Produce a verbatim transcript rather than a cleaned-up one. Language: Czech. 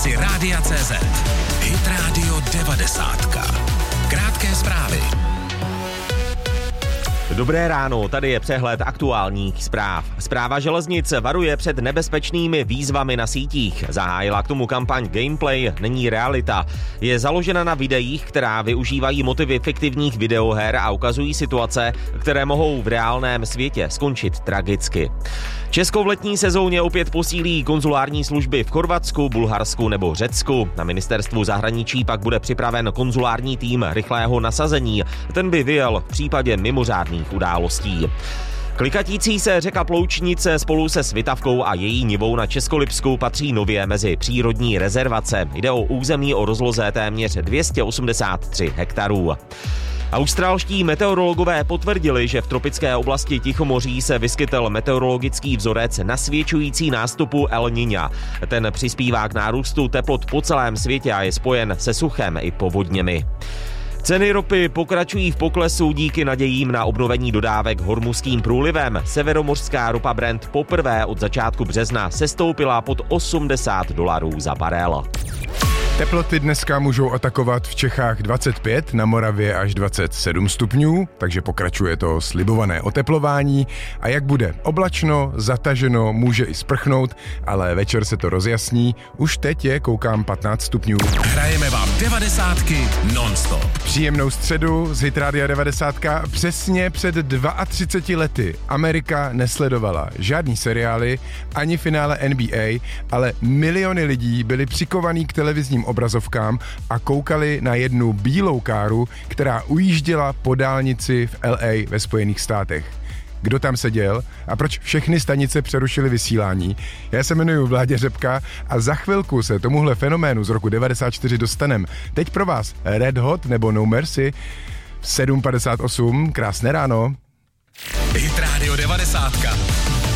aplikaci Rádia tečka cé zet. Hit Radio devadesátka. Krátké zprávy. Dobré ráno, tady je přehled aktuálních zpráv. Správa železnic varuje před nebezpečnými výzvami na sítích. Zahájila k tomu kampaň Gameplay není realita. Je založena na videích, která využívají motivy fiktivních videoher a ukazují situace, které mohou v reálném světě skončit tragicky. Česko v letní sezóně opět posílí konzulární služby v Chorvatsku, Bulharsku nebo Řecku. Na ministerstvu zahraničí pak bude připraven konzulární tým rychlého nasazení. Ten by vyjel v případě mimořádných událostí. Klikatící se řeka Ploučnice spolu se Svitavkou a její nivou na Českolipsku patří nově mezi přírodní rezervace. Jde o území o rozloze téměř dvě stě osmdesát tři hektarů. Australští meteorologové potvrdili, že v tropické oblasti Tichomoří se vyskytl meteorologický vzorec nasvědčující nástupu El Niña. Ten přispívá k nárůstu teplot po celém světě a je spojen se suchem i povodněmi. Ceny ropy pokračují v poklesu díky nadějím na obnovení dodávek hormuzským průlivem. Severomořská ropa Brent poprvé od začátku března sestoupila pod osmdesát dolarů za barel. Teploty dneska můžou atakovat v Čechách dvacet pět, na Moravě až dvacet sedm stupňů, takže pokračuje to slibované oteplování. A jak bude? Oblačno, zataženo, může i sprchnout, ale večer se to rozjasní. Už teď je, koukám, patnáct stupňů. Hrajeme vám devadesátky non-stop. Příjemnou středu z Hit Rádia devadesátka. Přesně před třiceti dvěma lety Amerika nesledovala žádný seriály, ani finále N B A, ale miliony lidí byli přikovaní k televizním obrazovkám a koukali na jednu bílou káru, která ujížděla po dálnici v L A ve Spojených státech. Kdo tam seděl a proč všechny stanice přerušily vysílání? Já se jmenuji Vláďa Řepka a za chvilku se tomuhle fenoménu z roku devadesát čtyři dostanem. Teď pro vás Red Hot nebo No Mercy sedm padesát osm, krásné ráno. Hit Radio devadesátka.